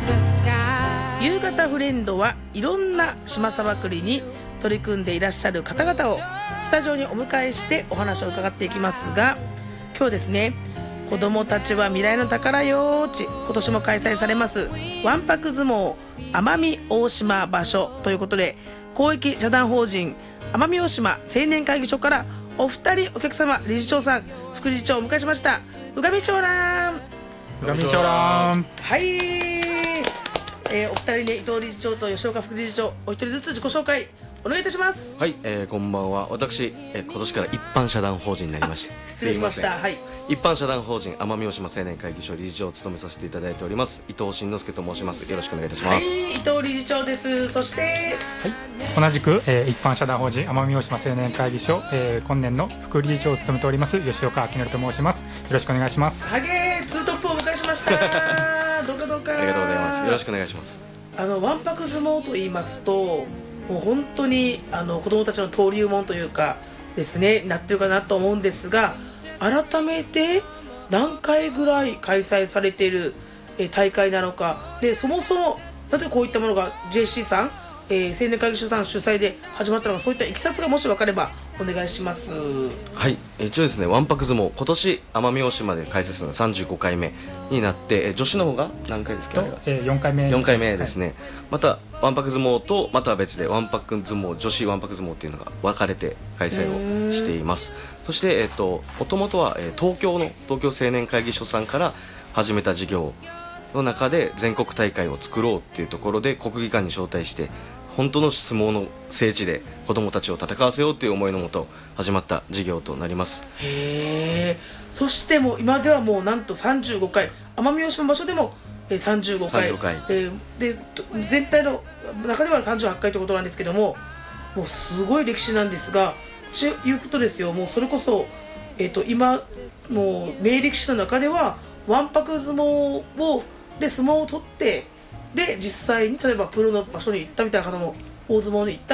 夕方フレンドはいろんな島さばくりに取り組んでいらっしゃる方々をスタジオにお迎えしてお話を伺っていきますが、今日ですね、子どもたちは未来の宝よーち、今年も開催されますわんぱく相撲奄美大島場所ということで、公益社団法人奄美大島青年会議所からお二人お客様、理事長さん、副理事長をお迎えしました。うがみちょうらん。 うがみちょうらん。 はい、お二人で伊藤理事長と吉岡副理事長、お一人ずつ自己紹介お願いいたします。 はい、こんばんは。私、今年から一般社団法人になりまして、 失礼しました。はい、 一般社団法人奄美大島青年会議所理事長を務めさせていただいております伊藤慎之介と申します。よろしくお願いいたします。 はい、伊藤理事長です。そして、 はい、同じく、一般社団法人奄美大島青年会議所、今年の副理事長を務めております吉岡明則と申します。よろしくお願いします。 はげー、ツートップをお迎えしましたどうかどうか。 ありがとうございます。よろしくお願いします。 わんぱく相撲と言いますと、もう本当に子どもたちの登竜門というかですね、なってるかなと思うんですが、改めて何回ぐらい開催されている大会なのかで、そもそもなぜこういったものが JC さん、青年会議所さん主催で始まったのか、そういったいきさつがもし分かればお願いします。 はい、一応ですね、わんぱく相撲今年奄美大島で開催するのが35回目になって、女子の方が何回ですか。 4回目。 4回目ですね。はい、またわんぱく相撲とまたは別でわんぱく相撲、女子わんぱく相撲っていうのが分かれて開催をしています。そしてもともとは東京青年会議所さんから始めた事業の中で全国大会を作ろうっていうところで国技館に招待して本当の相撲の聖地で子どもたちを戦わせようという思いのもと始まった事業となります。 へー。そしてもう今ではもうなんと35回、奄美大島場所でも35回、で全体の中では38回ということなんですけども、もうすごい歴史なんですが、いうことですよ。もうそれこそ、今もう名力士の中ではわんぱく相撲で相撲を取って、で実際に例えばプロの場所に行ったみたいな方も、大相撲に行った